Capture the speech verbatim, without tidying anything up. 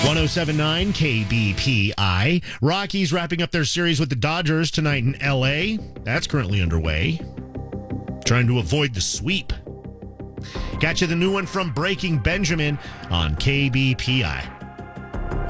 one oh seven point nine K B P I. Rockies wrapping up their series with the Dodgers tonight in L A. That's currently underway. Trying to avoid the sweep. Got you the new one from Breaking Benjamin on K B P I.